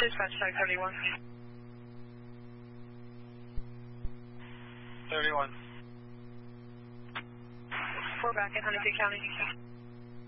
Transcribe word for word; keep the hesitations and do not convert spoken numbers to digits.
Dispatch tag thirty-one. thirty-one. We're back in Hennepin County.